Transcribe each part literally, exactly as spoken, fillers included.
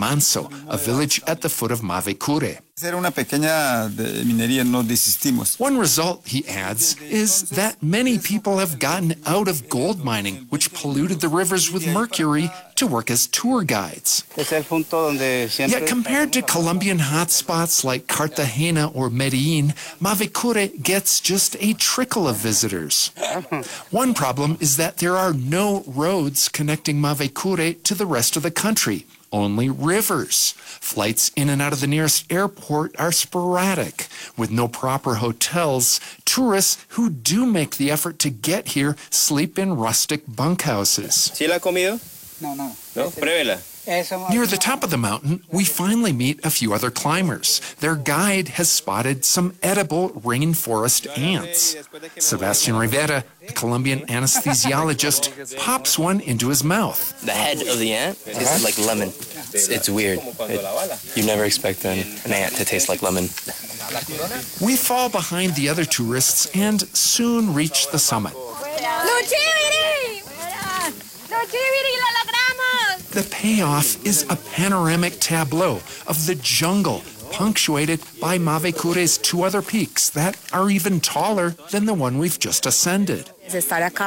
Manso, a village at the foot of Mavecure. One result, he adds, is that many people have gotten out of gold mining, which polluted the rivers with mercury, to work as tour guides. Yet compared to Colombian hotspots like Cartagena or Medellin, Mavecure gets just a trickle of visitors. One problem is that there are no roads connecting Mavecure to the rest of the country. Only rivers. Flights in and out of the nearest airport are sporadic. With no proper hotels, tourists who do make the effort to get here sleep in rustic bunkhouses. ¿Sí la ha comido? No, no. No, pruébela. Near the top of the mountain, we finally meet a few other climbers. Their guide has spotted some edible rainforest ants. Sebastian Rivera, the Colombian anesthesiologist, pops one into his mouth. The head of the ant tastes like lemon. It's, it's weird. It, you never expect an, an ant to taste like lemon. We fall behind the other tourists and soon reach the summit. The payoff is a panoramic tableau of the jungle, punctuated by Mavecure's two other peaks that are even taller than the one we've just ascended. This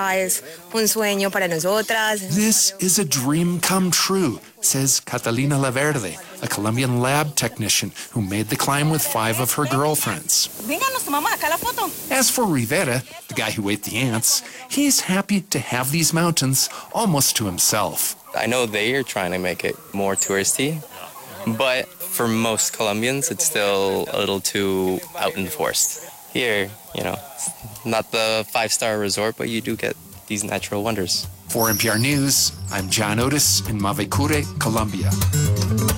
is a dream come true, says Catalina Laverde, a Colombian lab technician who made the climb with five of her girlfriends. As for Rivera, the guy who ate the ants, he's happy to have these mountains almost to himself. I know they are trying to make it more touristy, but for most Colombians, it's still a little too out in the forest. Here, you know, not the five-star resort, but you do get these natural wonders. For N P R News, I'm John Otis in Mavecure, Colombia.